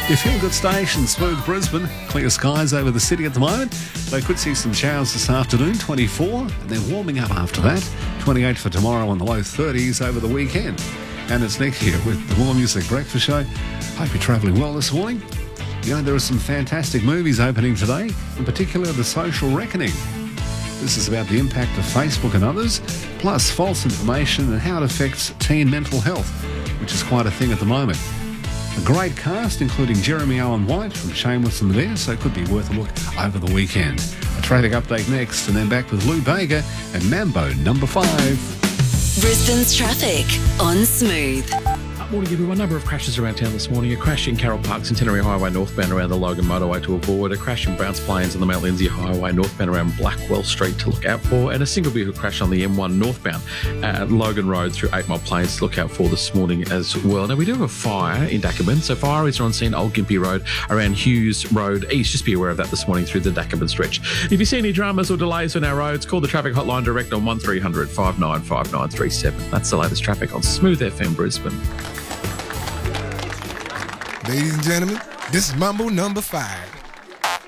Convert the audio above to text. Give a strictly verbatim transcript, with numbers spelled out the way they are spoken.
Your feel-good station, Smooth Brisbane. Clear skies over the city at the moment. They could see some showers this afternoon, twenty-four, and they're warming up after that. twenty-eight for tomorrow and the low thirties over the weekend. And it's Nick here with the More Music Breakfast Show. Hope you're travelling well this morning. You know, there are some fantastic movies opening today, in particular The Social Reckoning. This is about the impact of Facebook and others, plus false information and how it affects teen mental health, which is quite a thing at the moment. A great cast, including Jeremy Allen White from Shameless and there, so it could be worth a look over the weekend. A traffic update next, and then back with Lou Bega and Mambo number five. Brisbane's traffic on Smooth. Morning, everyone. A number of crashes around town this morning. A crash in Carroll Park, Centenary Highway northbound around the Logan motorway to avoid. A crash in Browns Plains on the Mount Lindsay Highway northbound around Blackwell Street to look out for. And a single vehicle crash on the M one northbound at Logan Road through Eight Mile Plains to look out for this morning as well. Now, we do have a fire in Dacabin. So fireys are on scene Old Gympie Road around Hughes Road East. Just be aware of that this morning through the Dacabin stretch. If you see any dramas or delays on our roads, call the traffic hotline direct on one three hundred five nine five nine three seven. That's the latest traffic on Smooth F M Brisbane. Ladies and gentlemen, this is Mambo number five.